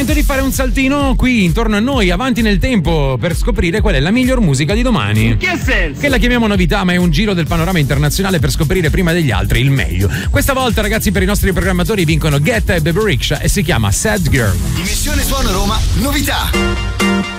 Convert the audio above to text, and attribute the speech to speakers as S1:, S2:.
S1: momento di fare un saltino qui intorno a noi, avanti nel tempo, per scoprire qual è la miglior musica di domani.
S2: In che senso?
S1: Che la chiamiamo novità, ma è un giro del panorama internazionale per scoprire prima degli altri il meglio. Questa volta, ragazzi, per i nostri programmatori vincono Guetta e Bebe Rexha e si chiama Sad Girl.
S3: Dimensione Suono Roma, novità.